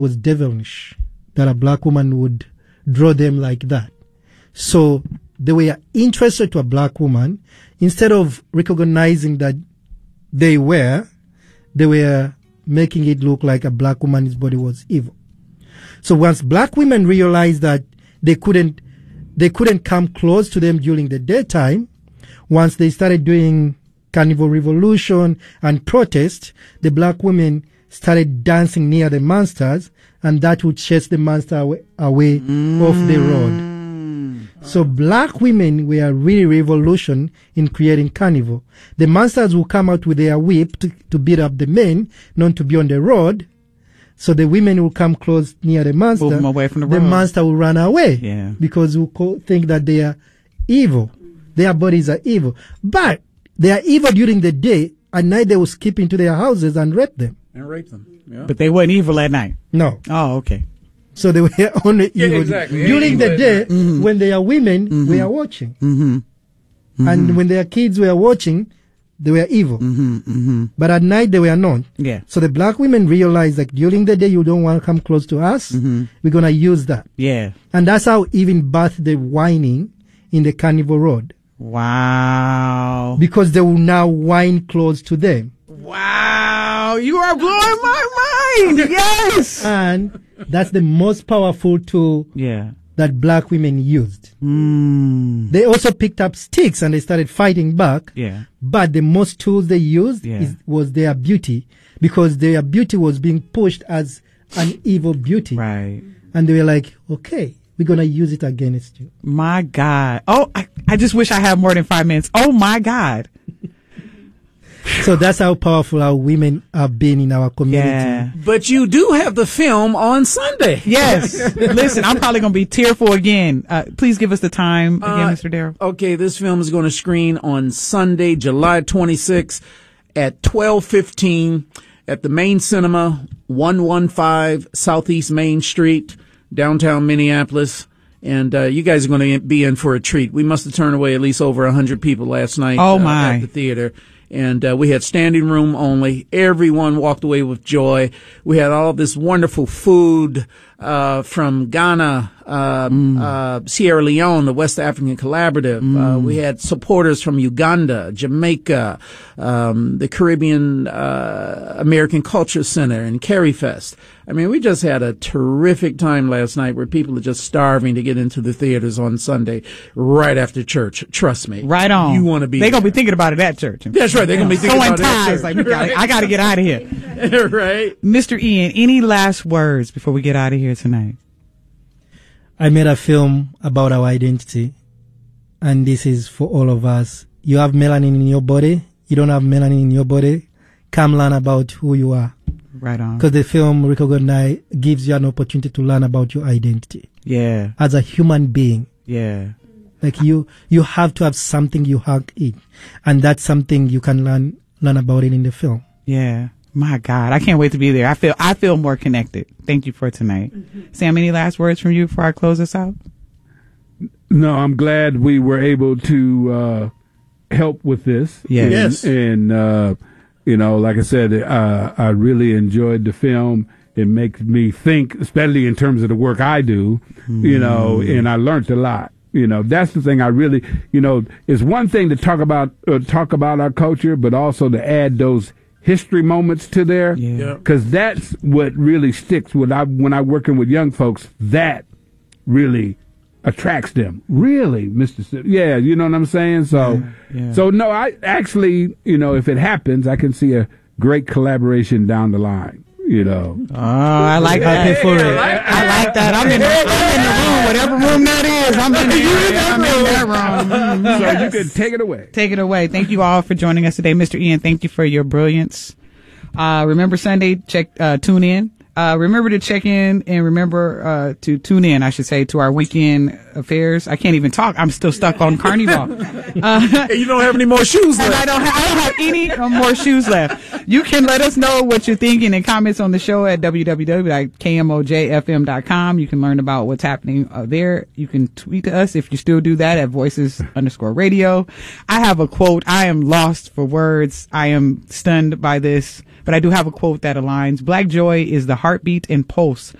was devilish that a black woman would draw them like that. So they were interested to a black woman. Instead of recognizing that they were making it look like a black woman's body was evil. So once black women realized that they couldn't come close to them during the daytime, once they started doing Carnival Revolution and protest, the black women started dancing near the monsters, and that would chase the monster away off the road. So black women were really revolution in creating carnival. The monsters will come out with their whip to beat up the men, not to be on the road. So the women will come close near the monster. Move them away from the road. The monster will run away. Yeah. Because we think that they are evil. Their bodies are evil. But they are evil during the day. At night they will skip into their houses and rape them. Yeah. But they weren't evil at night. No. Oh, okay. So they were only evil. Exactly. During the day, when they are women, we are watching. And when they are kids, we are watching, they were evil. But at night, they were not. Yeah. So the black women realized that during the day, you don't want to come close to us. We're going to use that. Yeah. And that's how even birthed the whining in the Carnival Road. Wow. Because they will now whine close to them. Wow. You are blowing my mind. Yes. And that's the most powerful tool that black women used. They also picked up sticks and they started fighting back. Yeah. But the most tools they used was their beauty, because their beauty was being pushed as an evil beauty. Right. And they were like, okay, we're going to use it against you. My God. Oh, I just wish I had more than 5 minutes. Oh, my God. So that's how powerful our women have been in our community. Yeah. But you do have the film on Sunday. Yes. Listen, I'm probably going to be tearful again. Please give us the time again, Mr. Darrell. Okay, this film is going to screen on Sunday, July 26th at 12:15 at the Main Cinema, 115 Southeast Main Street, downtown Minneapolis. And you guys are going to be in for a treat. We must have turned away at least over 100 people last night at the theater. And we had standing room only. Everyone walked away with joy. We had all this wonderful food from Ghana, Sierra Leone, the West African Collaborative. We had supporters from Uganda, Jamaica, the Caribbean American Culture Center, and CariFest. I mean, we just had a terrific time last night where people are just starving to get into the theaters on Sunday right after church. Trust me. Right on. You want to be They're going to be thinking about it at church. That's right. They're going to be thinking about it at church. Like, I got to get out of here. Right. Mr. Ian, any last words before we get out of here tonight? I made a film about our identity, and this is for all of us. You have melanin in your body. You don't have melanin in your body. Come learn about who you are. Right on. Because the film Recognize gives you an opportunity to learn about your identity. Yeah. As a human being. Yeah. Like you have to have something you hug in. And that's something you can learn about it in the film. Yeah. My God. I can't wait to be there. I feel more connected. Thank you for tonight. Sam, any last words from you before I close this out? No, I'm glad we were able to help with this. Yes. And you know, like I said, I really enjoyed the film. It makes me think, especially in terms of the work I do, you know, and I learned a lot. You know, that's the thing I really, you know, it's one thing to talk about our culture, but also to add those history moments to there. Yeah. Because that's what really sticks when I'm working with young folks. That really attracts them. Really, Mr. Yeah, you know what I'm saying? So, So no, I actually, you know, if it happens, I can see a great collaboration down the line. You know. Oh, I like that. I like that. I'm in the room, whatever room that is. I'm in that room. So you can take it away. Take it away. Thank you all for joining us today, Mr. Ian. Thank you for your brilliance. Remember Sunday, tune in. Remember to check in and remember to tune in, I should say, to our weekend affairs. I can't even talk. I'm still stuck on Carnival. You don't have any more shoes left. I don't have any more shoes left. You can let us know what you're thinking in comments on the show at www.kmojfm.com. You can learn about what's happening there. You can tweet to us if you still do that at voices_radio. I have a quote. I am lost for words. I am stunned by this. but I do have a quote that aligns. Black joy is the heartbeat and pulse